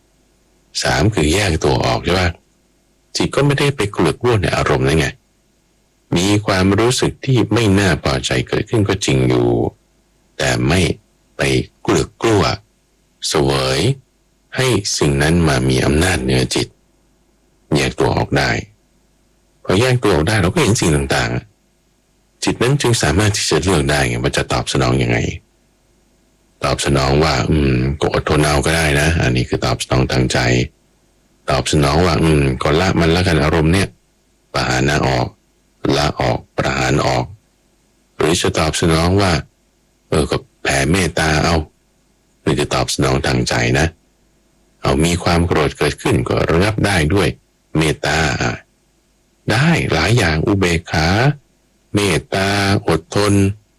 S1: 3คือแยกตัวออกใช่ไหมจิตก็ไม่ได้ไปกลือกกลัวในอารมณ์นั่นไงมีความรู้สึกที่ไม่น่าพอใจเกิดขึ้นก็จริงอยู่แต่ไม่ไปกลือกกลัวเสวยให้สิ่งนั้นมามีอำนาจเหนือจิตแยกตัวออกได้พอแยกตัวออกได้เราก็เห็นสิ่งต่างๆจิตนั้นจึงสามารถที่จะเลือกได้ไงว่าจะตอบสนองยังไงตอบสนองว่าก็อดทนเอาก็ได้นะอันนี้คือตอบสนองทางใจตอบสนองว่าก็ละมันละกันอารมณ์เนี่ยประหารนะออกละออกประหารออกหรือจะตอบสนองว่าก็แผ่เมตตาเอาหรือจะตอบสนองทางใจนะเอามีความโกรธเกิดขึ้นก็ระงับได้ด้วยเมตตาได้หลายอย่างอุเบกขาเมตตาอดทน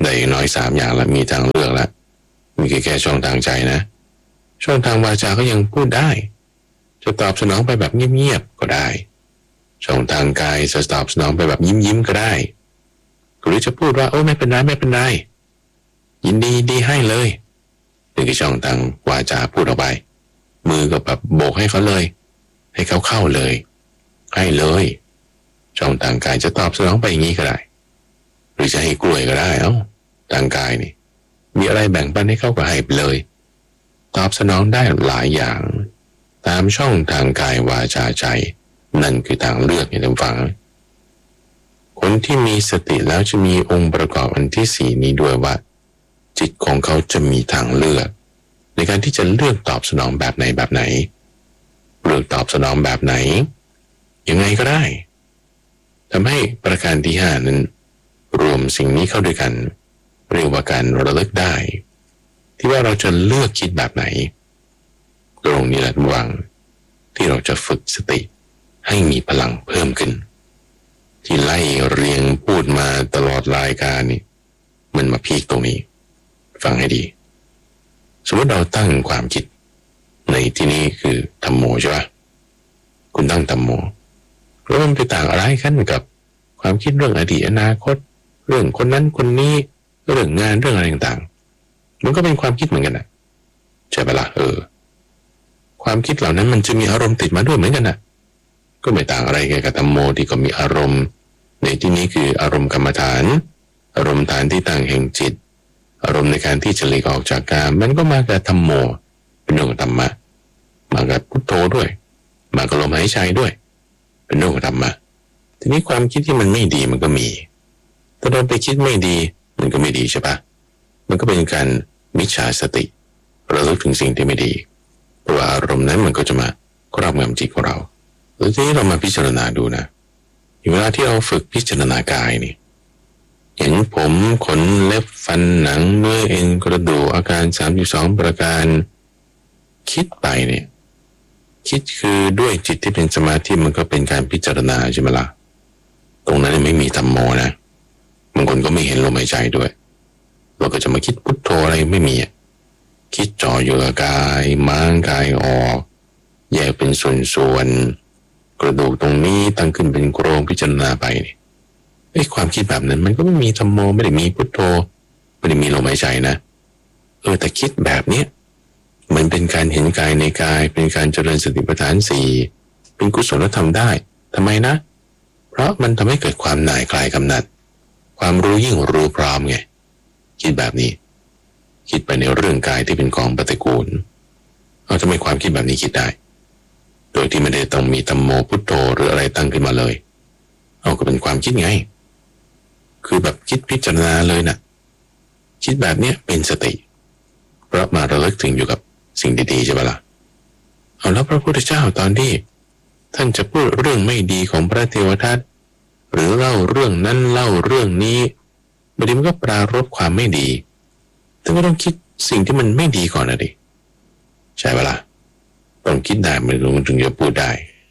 S1: ได้อย่างน้อย3อย่างละมีทางเลือกละมีแค่ช่องทางใจนะช่องทางวาจาก็ยังพูดได้จะตอบสนองไปแบบเงียบๆก็ได้ช่องทางกายจะตอบสนองไปแบบยิ้มก็ได้หรือจะพูดว่าโอ้ไม่เป็นไรไม่เป็นไรยินดีให้เลยนี่คือช่องทางวาจาพูดออกไปมือก็แบบโบกให้เขาเลยให้เขาเข้าเลยให้เลยช่องทางกายจะตอบสนองไปอย่างนี้ก็ได้หรือจะให้กล้วยก็ได้ทางกายนี่มีอะไรแบ่งปันให้เขาก็ให้ไปเลยตอบสนองได้หลายอย่างตามช่องทางกายวาจาใจนั่นคือทางเลือกให้ท่านฟังคนที่มีสติแล้วจะมีองค์ประกอบอันที่4นี้ด้วยว่าจิตของเขาจะมีทางเลือกในการที่จะเลือกตอบสนองแบบไหนเลือกตอบสนองแบบไหนยังไงก็ได้ทำให้ประการที่5นั้นรวมสิ่งนี้เข้าด้วยกันเรียกว่าการระลึกได้ที่ว่าเราจะเลือกคิดแบบไหนตรงนี้แหละวังที่เราจะฝึกสติให้มีพลังเพิ่มขึ้นที่ไล่เรียงพูดมาตลอดรายการนี่มันมาพีคตรงนี้ฟังให้ดีสมมติเราตั้งความคิดในที่นี้คือธัมโมใช่ปะคุณตั้งธัมโมแล้วมันไปต่างอะไรกันกับความคิดเรื่องอดีตอนาคตเรื่องคนนั้นคนนี้เรื่องงานเรื่องอะไรต่างๆมันก็เป็นความคิดเหมือนกันนะใช่ปะล่ะความคิดเหล่านั้นมันจะมีอารมณ์ติดมาด้วยเหมือนกันนะก็ไม่ต่างอะไรกับธัมโมที่ก็มีอารมณ์ในที่นี้คืออารมณ์กรรมฐานอารมณ์ฐานที่ตั้งแห่งจิตอารมณ์ในการที่จะหลีกออกจากกามมันก็มากับธัมโมเป็นเรื่องของธรรมะมากับพุทโธด้วยมากับลมหายใจด้วยเป็นเรื่องของธรรมะทีนี้ความคิดที่มันไม่ดีมันก็มีถ้าเราไปคิดไม่ดีมันก็ไม่ดีใช่ปะมันก็เป็นการมิจฉาสติระลึกถึงสิ่งที่ไม่ดีเพราะว่าอารมณ์นั้นมันก็จะมาครอบงำจิตของเราแล้วทีนี้เรามาพิจารณาดูนะเวลาที่เราฝึกพิจารณากายนี่เห็นผมขนเล็บฟันหนังเนื้อเอ็นกระดูกอาการ32ประการคิดไปเนี่ยคิดคือด้วยจิตที่เป็นสมาธิมันก็เป็นการพิจารณาใช่ไหมล่ะตรงนั้นไม่มีธัมโมนะบางคนก็ไม่เห็นลมหายใจด้วยเราก็จะมาคิดพุทโธอะไรไม่มีคิดจ่ออยู่กับกายม้างกายออกแยกเป็นส่วนๆกระดูกตรงนี้ตั้งขึ้นเป็นโครงพิจารณาไปความคิดแบบนั้นมันก็ไม่มีธัมโมไม่ได้มีพุทโธไม่ได้มีลมหายใจนะแต่คิดแบบเนี้ยมันเป็นการเห็นกายในกายเป็นการเจริญสติปัฏฐาน4เป็นกุศลธรรมได้ทำไมนะเพราะมันทำให้เกิดความหน่ายคลายกำหนัดความรู้ยิ่งรู้พร้อมไงคิดแบบนี้คิดไปในเรื่องกายที่เป็นของปฏิกูลทำไมความคิดแบบนี้คิดได้โดยที่ไม่ได้ต้องมีธัมโมพุทโธหรืออะไรตั้งขึ้นมาเลยก็เป็นความคิดไงคือแบบคิดพิจารณาเลยนะคิดแบบเนี้ยเป็นสติเพราะมาระลึกถึงอยู่กับสิ่งดีๆใช่ไหมล่ะแล้วพระพุทธเจ้าตอนที่ท่านจะพูดเรื่องไม่ดีของพระเทวทัตหรือเล่าเรื่องนั้นเล่าเรื่องนี้บางทีมันก็ปรารภความไม่ดีท่านก็ต้องคิดสิ่งที่มันไม่ดีก่อนนะดิใช่ไหมล่ะต้องคิดได้มันถึงจะพูดได้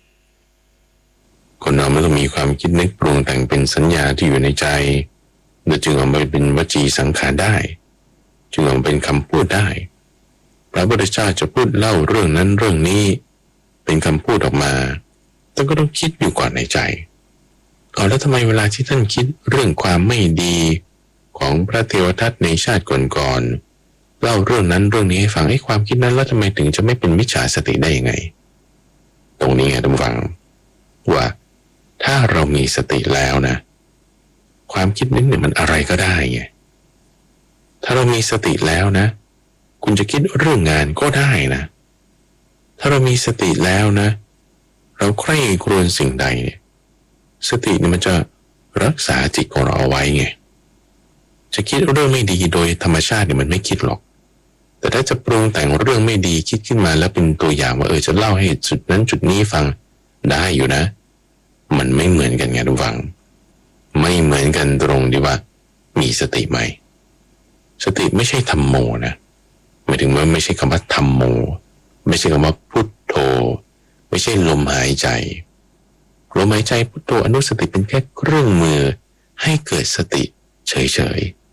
S1: คนเราไม่ต้องมีความคิดนึกปรุงแต่งเป็นสัญญาที่อยู่ในใจและจึงออกมาเป็นวจีสังขารได้จึงออกมาเป็นคำพูดได้พระพุทธเจ้าจะพูดเล่าเรื่องนั้นเรื่องนี้เป็นคำพูดออกมาท่านก็ต้องคิดอยู่ก่อนในใจแล้วทำไมเวลาที่ท่านคิดเรื่องความไม่ดีของพระเทวทัตในชาติก่อนๆเล่าเรื่องนั้นเรื่องนี้ให้ฟังความคิดนั้นแล้วทำไมถึงจะไม่เป็นมิจฉาสติได้ยังไงตรงนี้ท่านฟังว่าถ้าเรามีสติแล้วนะความคิดนึกเนี่ยมันอะไรก็ได้ไงถ้าเรามีสติแล้วนะคุณจะคิดเรื่องงานก็ได้นะถ้าเรามีสติแล้วนะเราใคร่ครวญสิ่งใดเนี่ยสติเนี่ยมันจะรักษาจิตของเราเอาไว้ไงจะคิดเรื่องไม่ดีโดยธรรมชาติเนี่ยมันไม่คิดหรอกแต่ถ้าจะปรุงแต่งเรื่องไม่ดีคิดขึ้นมาแล้วเป็นตัวอย่างว่าจะเล่าให้จุดนั้นจุดนี้ฟังได้อยู่นะมันไม่เหมือนกันไงทุกฝังไม่เหมือนกันตรงที่ว่ามีสติไหมสติไม่ใช่ธัมโมนะหมายถึงว่าไม่ใช่คำว่าธัมโมไม่ใช่คำว่าพุทโธไม่ใช่ลมหายใจลมหายใจพุทโธอนุสติเป็นแค่เครื่องมือให้เกิดสติเฉย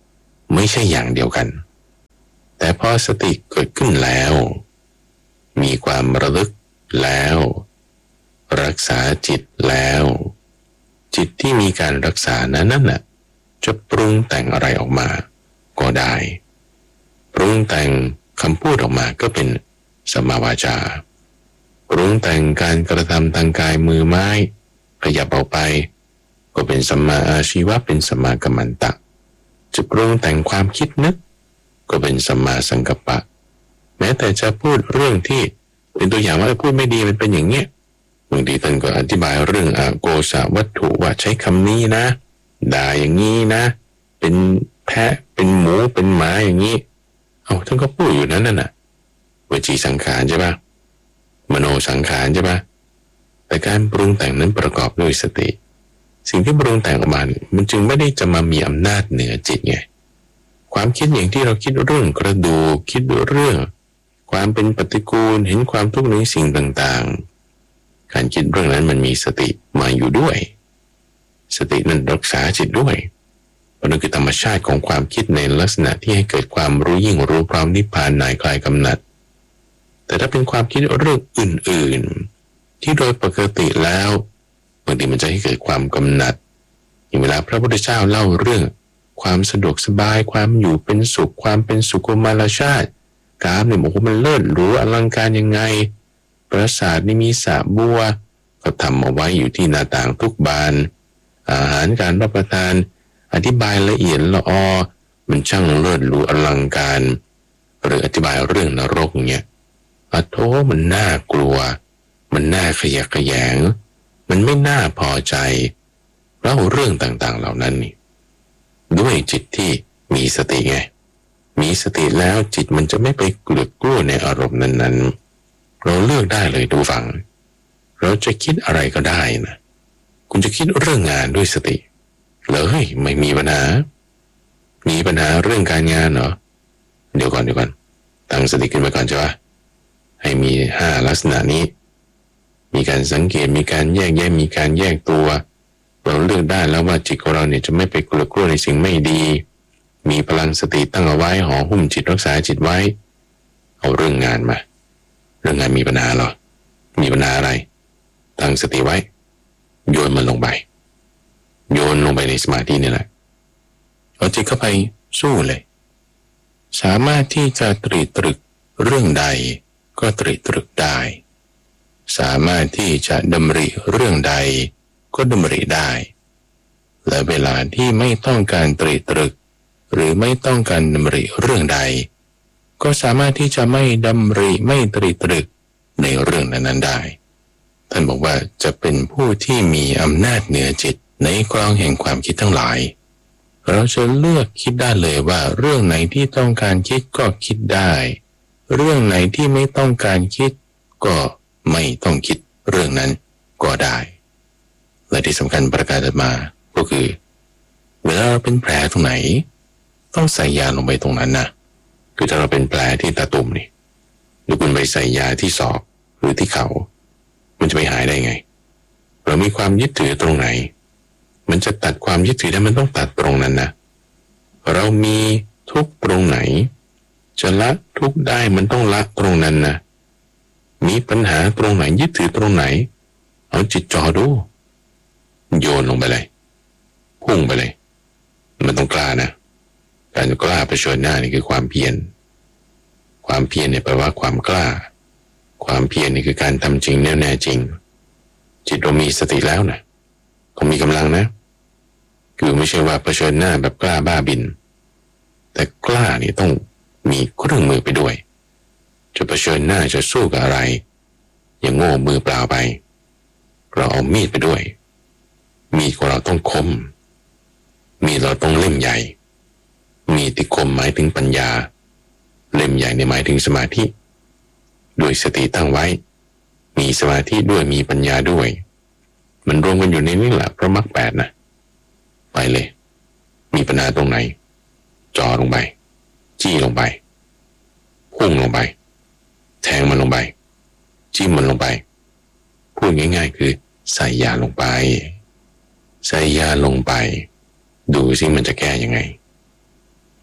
S1: ไม่ใช่อย่างเดียวกันแต่พอสติเกิดขึ้นแล้วมีความระลึกแล้วรักษาจิตแล้วจิตที่มีการรักษานั้นน่ะจะปรุงแต่งอะไรออกมาก็ได้ปรุงแต่งคำพูดออกมาก็เป็นสัมมาวาจาปรุงแต่งการกระทำทางกายมือไม้ขยับออกไปก็เป็นสัมมาอาชีวะเป็นสัมมากัมมันตะจะปรุงแต่งความคิดนึกก็เป็นสัมมาสังกัปปะแม้แต่จะพูดเรื่องที่เป็นตัวอย่างว่าพูดไม่ดีมันเป็นอย่างเงี้ยบางทีท่านก็อธิบายเรื่องอโกษวัตถุว่าใช้คำนี้นะด่าอย่างนี้นะเป็นแพะเป็นหมูเป็นหมาอย่างนี้ท่านก็พูดอยู่นั้นน่ะวจีสังขารใช่ปะมโนสังขารใช่ปะแต่การปรุงแต่งนั้นประกอบด้วยสติสิ่งที่ปรุงแต่งออกมามันจึงไม่ได้จะมามีอำนาจเหนือจิตไงความคิดอย่างที่เราคิดเรื่องกระดูกคิดเรื่องความเป็นปฏิกูลเห็นความทุกข์ในสิ่งต่างๆการคิดเรื่องนั้นมันมีสติมาอยู่ด้วยสตินั้นรักษาจิตด้วยเพราะนั่นคือธรรมชาติของความคิดในลักษณะที่ให้เกิดความรู้ยิ่งรู้พร้อมนิพพานหน่ายคลายกำหนัดแต่ถ้าเป็นความคิดเรื่องอื่นๆที่โดยปกติแล้วบางทีมันจะให้เกิดความกำหนัดอย่างเวลาพระพุทธเจ้าเล่าเรื่องความสะดวกสบายความอยู่เป็นสุขความเป็นสุขุมารชาติกามเนี่ยบอกว่ามันเลิศหรูอลังการยังไงปราสาทนี่มีสระบัวก็ทำเอาไว้อยู่ที่หน้าต่างทุกบานอาหารการรับประทานอธิบายละเอียดละออมันช่างเลิศหรูอลังการหรืออธิบายเรื่องนรกเนี่ยโธ่มันน่ากลัวมันน่าขยะแขยงมันไม่น่าพอใจเล่าเรื่องต่างๆเหล่านั้นนี่ด้วยจิตที่มีสติไงมีสติแล้วจิตมันจะไม่ไปกลือกกลัวในอารมณ์นั้นๆเราเลือกได้เลยดูฟังเราจะคิดอะไรก็ได้นะคุณจะคิดเรื่องงานด้วยสติเลยไม่มีปัญหามีปัญหาเรื่องการงานเหรอเดี๋ยวก่อนตั้งสติขึ้นมาก่อนใช่ปะให้มี5ลักษณะนี้มีการสังเกตมีการแยกแยะมีการแยกตัวเราเลือกได้แล้วว่าจิตของเราเนี่ยจะไม่ไปกลัวกลัวในสิ่งไม่ดีมีพลังสติตั้งเอาไว้ห่อหุ้มจิตรักษาจิตไว้เอาเรื่องงานมาเรื่องงานมีปัญหาเหรอมีปัญหาอะไรตั้งสติไว้โยนมันลงไปโยนลงไปในสมาธินี่แหละเอาจิตเข้าไปสู้เลยสามารถที่จะตรีตรึกเรื่องใดก็ตรีตรึกได้สามารถที่จะดำริเรื่องใดก็ดำริได้และเวลาที่ไม่ต้องการตรีตรึกหรือไม่ต้องการดำริเรื่องใดก็สามารถที่จะไม่ดำริไม่ตรีตรึกในเรื่องนั้นๆได้ท่านบอกว่าจะเป็นผู้ที่มีอำนาจเหนือจิตในกลองแห่งความคิดทั้งหลายเราจะเลือกคิดได้เลยว่าเรื่องไหนที่ต้องการคิดก็คิดได้เรื่องไหนที่ไม่ต้องการคิดก็ไม่ต้องคิดเรื่องนั้นก็ได้และที่สำคัญประการถัดมาก็คือเวลาเราเป็นแผลตรงไหนต้องใส่ยาลงไปตรงนั้นนะคือถ้าเราเป็นแผลที่ตาตุ่มนี่หรือคุณไปใส่ยาที่ศอกหรือที่เข่ามันจะไปหายได้ไงเรามีความยึดถือตรงไหนมันจะตัดความยึดถือได้มันต้องตัดตรงนั้นนะเรามีทุกตรงไหนจะละทุกได้มันต้องละตรงนั้นนะมีปัญหาตรงไหนยึดถือตรงไหนเอาจิตจ่อดูโยนลงไปเลยพุ่งไปเลยมันต้องกล้านะการกล้าเผชิญหน้านี่คือความเพียรความเพียรเนี่ยแปลว่าความกล้าความเพียรนี่คือการทำจริงแน่แน่จริงจิตเรามีสติแล้วนะต้องมีกำลังนะคือไม่ใช่ว่าเผชิญหน้าแบบกล้าบ้าบินแต่กล้านี่ต้องมีเครื่องมือไปด้วยจะเผชิญหน้าจะสู้กับอะไรอย่างโง่มือเปล่าไปเราเอามีดไปด้วยมีดของเราต้องคมมีดเราต้องเล่มใหญ่มีดที่คมหมายถึงปัญญาเล่มใหญ่ในหมายถึงสมาธิด้วยสติตั้งไว้มีสมาธิด้วยมีปัญญาด้วยมันรวมกันอยู่ในนี่แหละพระมรรค8นะไปเลยมีปัญหาตรงไหนจ่อลงไปจี้ลงไปพุ่งลงไปแทงมันลงไปจิ้มมันลงไปพูดง่ายๆคือใส่ยาลงไปใส่ยาลงไปดูสิมันจะแก้ยังไง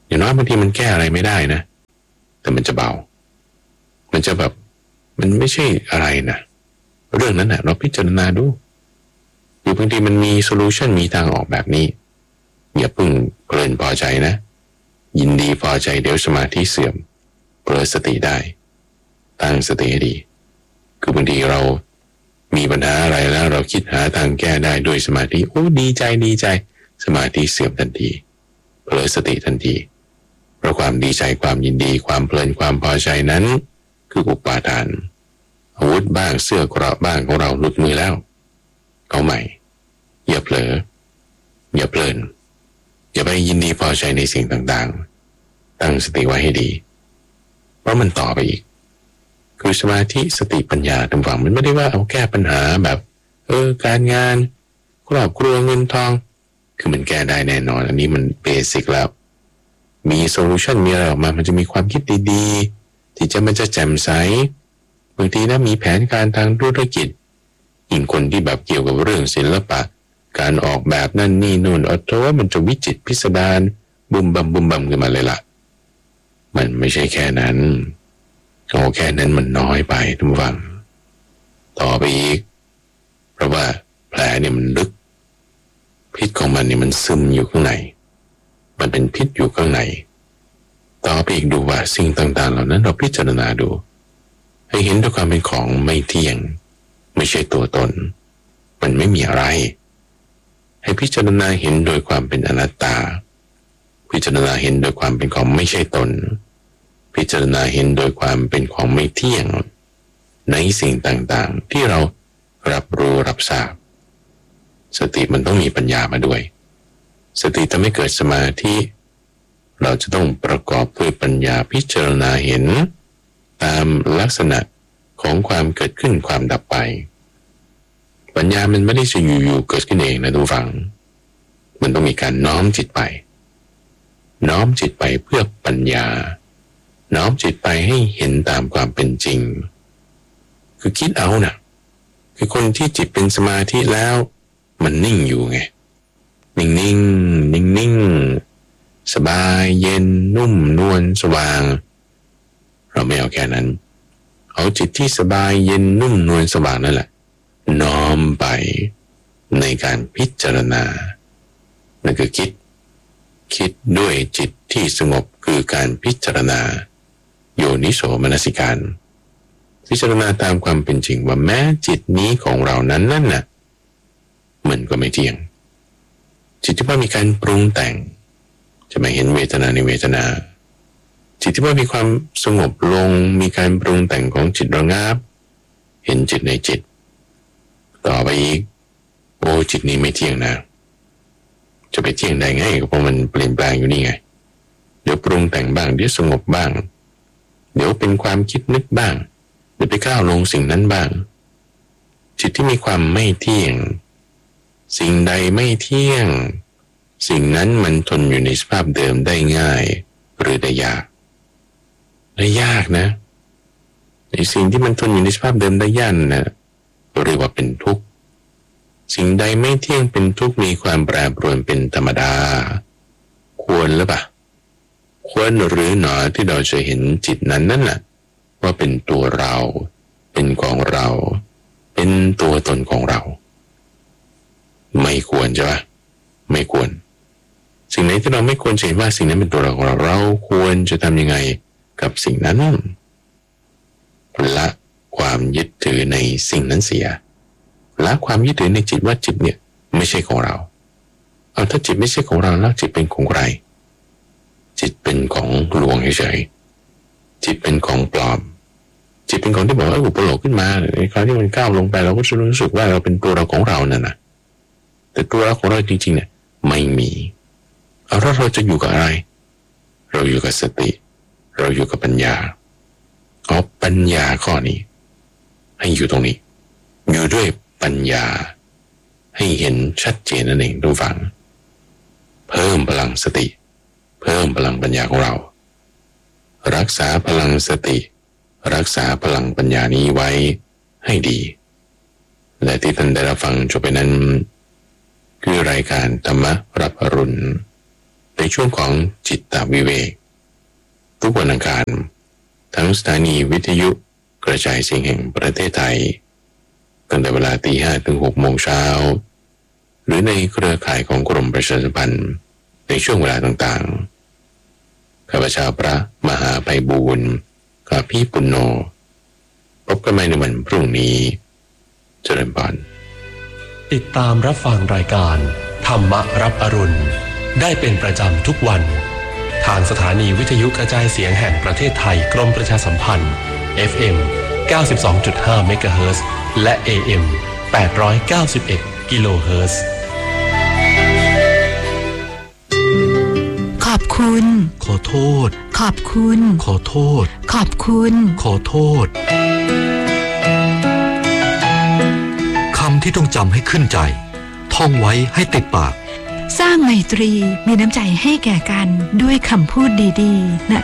S1: อย่างน้อยบางทีมันแก้อะไรไม่ได้นะแต่มันจะเบามันจะแบบมันไม่ใช่อะไรนะเรื่องนั้นนะเราพิจารณาดูหรือบางทีมันมีโซลูชันมีทางออกแบบนี้อย่าเพิ่งเพลินพอใจนะยินดีพอใจเดี๋ยวสมาธิเสื่อมเผลอสติได้ตั้งสติให้ดีคือบางทีเรามีปัญหาอะไรแล้วเราคิดหาทางแก้ได้ด้วยสมาธิโอ้ดีใจสมาธิเสื่อมทันทีเผลอสติทันทีเพราะความดีใจความยินดีความเพลินความพอใจนั้นคืออุปาทานอาวุธบ้างเสื้อเกราะบ้างของเราหลุดมือแล้วเอาใหม่อย่าเผลออย่าเพลินอย่าไปยินดีพอใจในสิ่งต่างๆตั้งสติไว้ให้ดีเพราะมันต่อไปอีกคือสมาธิสติปัญญาต่างๆมันไม่ได้ว่าเอาแก้ปัญหาแบบการงานครอบครัวเงินทองคือมันแก้ได้แน่นอนอันนี้มันเบสิกแล้วมีโซลูชันมีอะไรออกมามันจะมีความคิดดีๆที่มันจะแจ่มใสบางทีนะมีแผนการทางธุรกิจยิ่งคนที่แบบเกี่ยวกับเรื่องศิลปะการออกแบบนั่นนี่นู่นเอาตัวว่ามันจะวิจิตรพิสดารบุมบัมขึ้นมาเลยล่ะมันไม่ใช่แค่นั้นโอ้แค่นั้นมันน้อยไปทุกฝั่งต่อไปอีกเพราะว่าแผลเนี่ยมันลึกพิษของมันเนี่ยมันซึมอยู่ข้างในมันเป็นพิษอยู่ข้างในต่อไปอีกดูว่าสิ่งต่างๆเหล่านั้นเราพิจารณาดูให้เห็นด้วยความเป็นของไม่เที่ยงไม่ใช่ตัวตนมันไม่มีอะไรให้พิจารณาเห็นโดยความเป็นอนัตตาพิจารณาเห็นโดยความเป็นของไม่ใช่ตนพิจารณาเห็นโดยความเป็นของไม่เที่ยงในสิ่งต่างๆที่เรารับรู้รับทราบสติมันต้องมีปัญญามาด้วยสติทำให้เกิดสมาธิเราจะต้องประกอบด้วยปัญญาพิจารณาเห็นตามลักษณะของความเกิดขึ้นความดับไปปัญญามันไม่ได้จะอยู่ๆเกิดขึ้นเองนะทุกฝังมันต้องมีการน้อมจิตไปน้อมจิตไปเพื่อปัญญาน้อมจิตไปให้เห็นตามความเป็นจริงคือคิดเอานะคือคนที่จิตเป็นสมาธิแล้วมันนิ่งอยู่ไงนิ่งสบายเย็นนุ่มนวลสว่างเราไม่เอาแค่นั้นเอาจิตที่สบายเย็นนุ่มนวลสว่างนั่นแหละน้อมไปในการพิจารณานั่นคือคิดด้วยจิตที่สงบคือการพิจารณาโยนิโสมนสิการพิจารณาตามความเป็นจริงว่าแม้จิตนี้ของเรานั้นนั่นน่ะมันก็ไม่เที่ยงจิตที่ว่ามีการปรุงแต่งจะมาเห็นเวทนาในเวทนาจิตที่ว่ามีความสงบลงมีการปรุงแต่งของจิตระงับเห็นจิตในจิตต่อไปอีกโอ้จิตนี้ไม่เที่ยงนะจะไปเที่ยงได้ไงก็เพราะมันเปลี่ยนแปลงอยู่นี่ไงเดี๋ยวปรุงแต่งบ้างเดี๋ยวสงบบ้างเดี๋ยวเป็นความคิดนึกบ้างเดี๋ยวไปก้าวลงสิ่งนั้นบ้างจิตที่มีความไม่เที่ยงสิ่งใดไม่เที่ยงสิ่งนั้นมันทนอยู่ในสภาพเดิมได้ง่ายหรือได้ยากนะในสิ่งที่มันทนอยู่ในสภาพเดิมได้ยากนะเรียกว่าเป็นทุกข์สิ่งใดไม่เที่ยงเป็นทุกข์มีความแปรปรวนเป็นธรรมดาควรหรือเปล่าควรหรือหนอที่เราจะเห็นจิตนั้นนั่นแหละว่าเป็นตัวเราเป็นของเราเป็นตัวตนของเราไม่ควรใช่ปะไม่ควรสิ่งไหนที่เราไม่ควรเห็นว่าสิ่งนั้นเป็นตัวเราของเราควรจะทำยังไงกับสิ่งนั้นละความยึดถือในสิ่งนั้นเสียละความยึดถือในจิตว่าจิตเนี่ยไม่ใช่ของเราเอาถ้าจิตไม่ใช่ของเราแล้วจิตเป็นของใครจิตเป็นของลวงเฉยๆจิตเป็นของปลอมจิตเป็นของที่บอกว่าอุปโลกขึ้นมาในคราวที่มันก้าวลงไปเราก็จะรู้สึกว่าเราเป็นตัวเราของเรานั่นนะแต่ตัวเราของเราจริงๆเนี่ยไม่มีเอาแล้วเราจะอยู่กับอะไรเราอยู่กับสติเราอยู่กับปัญญาเอาปัญญาข้อนี้ให้อยู่ตรงนี้อยู่ด้วยปัญญาให้เห็นชัดเจนนั่นเองทุกฝังเพิ่มพลังสติเพิ่มพลังปัญญาของเรารักษาพลังสติรักษาพลังปัญญานี้ไว้ให้ดีและที่ท่านได้รับฟังจบไปนั้นคือรายการธรรมะรับอรุณในช่วงของจิตตวิเวกทุกวันอังคารทั้งสถานีวิทยุกระจายเสียงแห่งประเทศไทยตั้งแต่เวลา 5:00 ถึง 6:00 น.เช้าหรือในเครือข่ายของกรมประชาสัมพันธ์ในช่วงเวลาต่างๆข้าพเจ้าพระมหาไพบูลย์กาพี่ปุณโญพบกันใหม่ในวันพรุ่งนี้เจริญพร
S2: ติดตามรับฟังรายการธรรมรับอรุณได้เป็นประจำทุกวันทางสถานีวิทยุกระจายเสียงแห่งประเทศไทยกรมประชาสัมพันธ์ FM 92.5 เมกะเฮิรตซ์และ AM 891 กิโลเฮิรตซ์
S3: ขอบคุณ
S2: ขอโทษ
S3: ขอบคุณ
S2: ขอโทษ
S3: ขอบคุณ
S2: ขอโทษคำที่ต้องจำให้ขึ้นใจท่องไว้ให้ติดปาก
S3: สร้างไมตรีมีน้ำใจให้แก่กันด้วยคำพูดดีๆณ